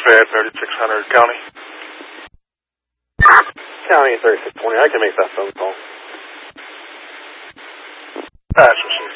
dispatch, 3600 county. County 3620, I can make that phone call. That's received.